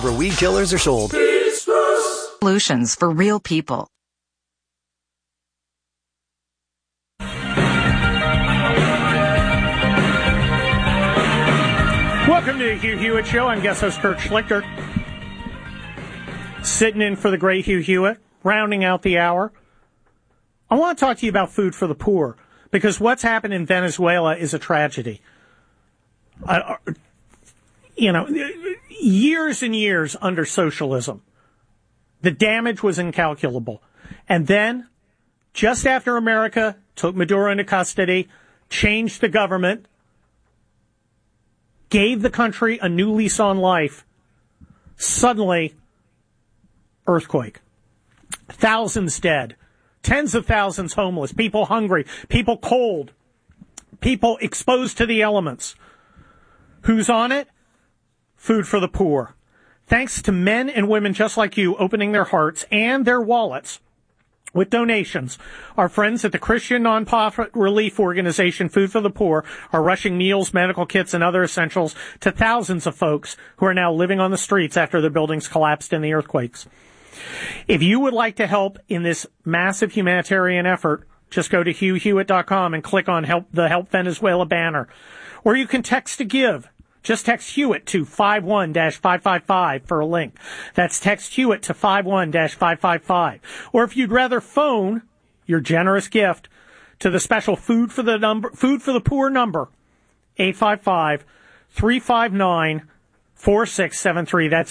wherever weed killers are sold. Solutions for real people. Welcome to the Hugh Hewitt Show. I'm guest host Kurt Schlichter. Sitting in for the great Hugh Hewitt, rounding out the hour. I want to talk to you about food for the poor, because what's happened in Venezuela is a tragedy. Years and years under socialism, the damage was incalculable. And then, just after America took Maduro into custody, changed the government, gave the country a new lease on life, suddenly, earthquake. Thousands dead. Tens of thousands homeless. People hungry. People cold. People exposed to the elements. Who's on it? Food for the poor. Thanks to men and women just like you opening their hearts and their wallets with donations, our friends at the Christian nonprofit relief organization Food for the Poor are rushing meals, medical kits, and other essentials to thousands of folks who are now living on the streets after their buildings collapsed in the earthquakes. If you would like to help in this massive humanitarian effort, just go to HughHewitt.com and click on the Help Venezuela banner. Or you can text to give. Just text Hewitt to 51-555 for a link. That's text Hewitt to 51-555. Or if you'd rather phone your generous gift to the special Food for the Poor number, 855-359-4673. That's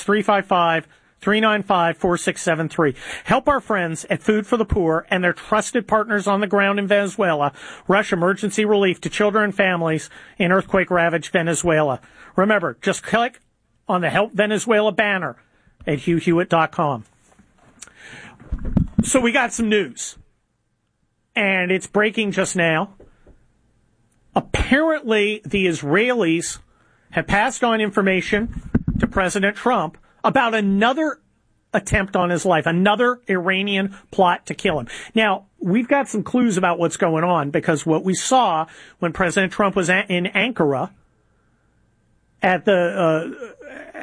355-395-4673. Help our friends at Food for the Poor and their trusted partners on the ground in Venezuela rush emergency relief to children and families in earthquake-ravaged Venezuela. Remember, just click on the Help Venezuela banner at HughHewitt.com. So we got some news, and it's breaking just now. Apparently, the Israelis have passed on information to President Trump about another attempt on his life, another Iranian plot to kill him. Now, we've got some clues about what's going on, because what we saw when President Trump was in Ankara at the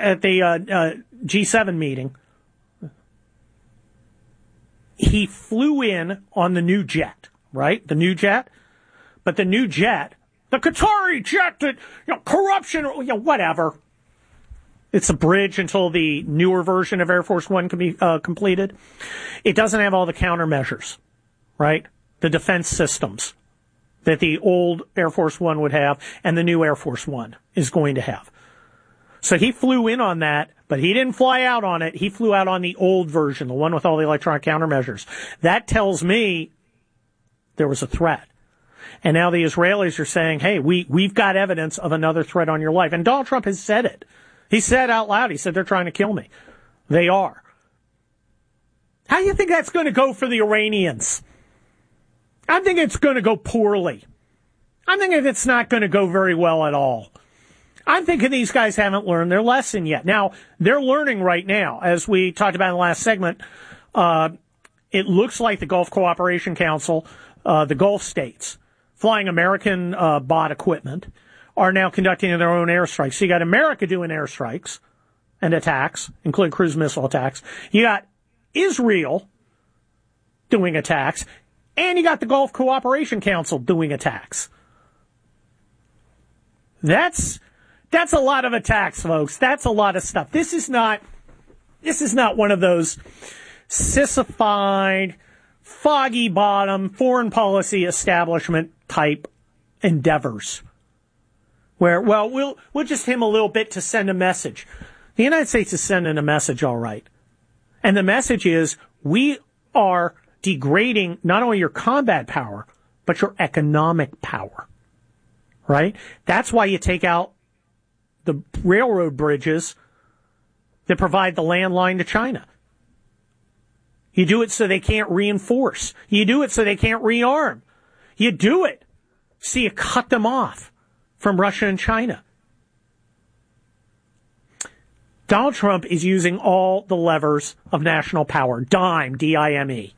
G7 meeting, he flew in on the new jet, right? The new jet. But the new jet, the Qatari jet, that, corruption, whatever. It's a bridge until the newer version of Air Force One can be completed. It doesn't have all the countermeasures, right? The defense systems that the old Air Force One would have and the new Air Force One is going to have. So he flew in on that, but he didn't fly out on it. He flew out on the old version, the one with all the electronic countermeasures. That tells me there was a threat. And now the Israelis are saying, hey, we've got evidence of another threat on your life. And Donald Trump has said it. He said out loud, he said, they're trying to kill me. They are. How do you think that's going to go for the Iranians? I think it's going to go poorly. I'm thinking it's not going to go very well at all. I'm thinking these guys haven't learned their lesson yet. Now, they're learning right now. As we talked about in the last segment, it looks like the Gulf Cooperation Council, the Gulf states, flying American bought equipment, are now conducting their own airstrikes. So you got America doing airstrikes and attacks, including cruise missile attacks. You got Israel doing attacks, and you got the Gulf Cooperation Council doing attacks. That's a lot of attacks, folks. That's a lot of stuff. This is not one of those sissified, foggy bottom, foreign policy establishment type endeavors where, well, we'll just him a little bit to send a message. The United States is sending a message, all right. And the message is we are degrading not only your combat power, but your economic power, right? That's why you take out the railroad bridges that provide the landline to China. You do it so they can't reinforce. You do it so they can't rearm. You do it so you cut them off from Russia and China. Donald Trump is using all the levers of national power. DIME, D-I-M-E.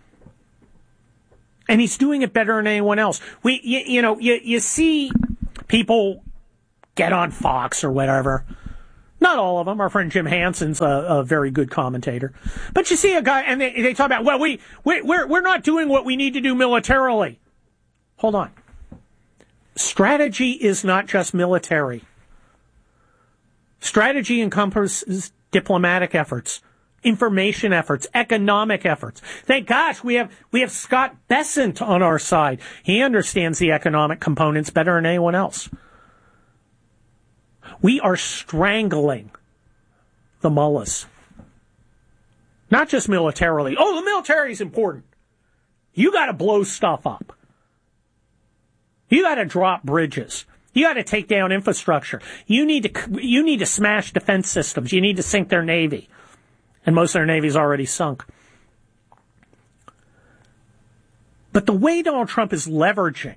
And he's doing it better than anyone else. You see people get on Fox or whatever. Not all of them. Our friend Jim Hanson's a very good commentator. But you see a guy, and they talk about, well, we're not doing what we need to do militarily. Hold on. Strategy is not just military. Strategy encompasses diplomatic efforts, information efforts, economic efforts. Thank gosh we have Scott Bessent on our side. He understands the economic components better than anyone else. We are strangling the mullahs. Not just militarily. Oh, the military is important. You got to blow stuff up. You got to drop bridges. You got to take down infrastructure. You need to smash defense systems. You need to sink their navy. And most of their navy's already sunk. But the way Donald Trump is leveraging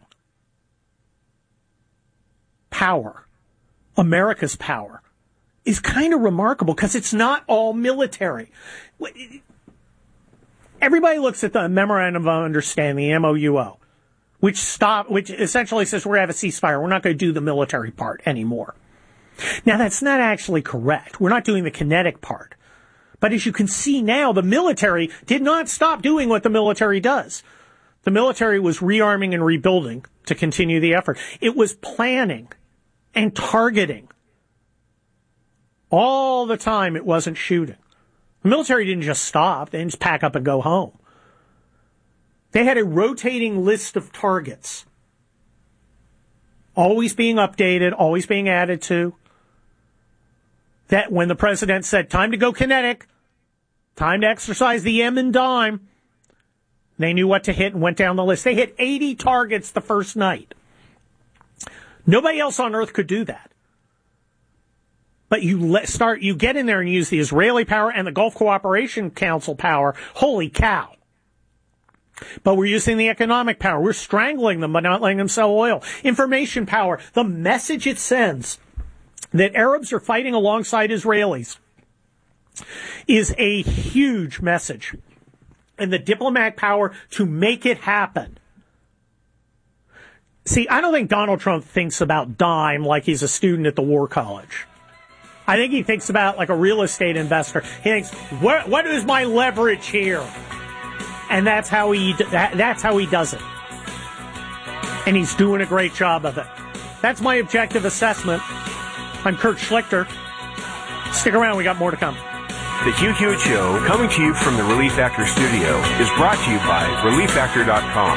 power, America's power, is kind of remarkable because it's not all military. Everybody looks at the Memorandum of Understanding, the MOUO, which essentially says we're going to have a ceasefire. We're not going to do the military part anymore. Now, that's not actually correct. We're not doing the kinetic part. But as you can see now, the military did not stop doing what the military does. The military was rearming and rebuilding to continue the effort. It was planning and targeting. All the time it wasn't shooting. The military didn't just stop. They didn't just pack up and go home. They had a rotating list of targets. Always being updated, always being added to. That when the president said, time to go kinetic, time to exercise the M and dime, they knew what to hit and went down the list. They hit 80 targets the first night. Nobody else on earth could do that. But you get in there and use the Israeli power and the Gulf Cooperation Council power. Holy cow. But we're using the economic power. We're strangling them by not letting them sell oil. Information power. The message it sends that Arabs are fighting alongside Israelis is a huge message. And the diplomatic power to make it happen. See, I don't think Donald Trump thinks about dime like he's a student at the War College. I think he thinks about like a real estate investor. He thinks, what is my leverage here? And that's how he does it. And he's doing a great job of it. That's my objective assessment. I'm Kurt Schlichter. Stick around, we got more to come. The Hugh Hewitt Show, coming to you from the Relief Factor studio, is brought to you by ReliefFactor.com.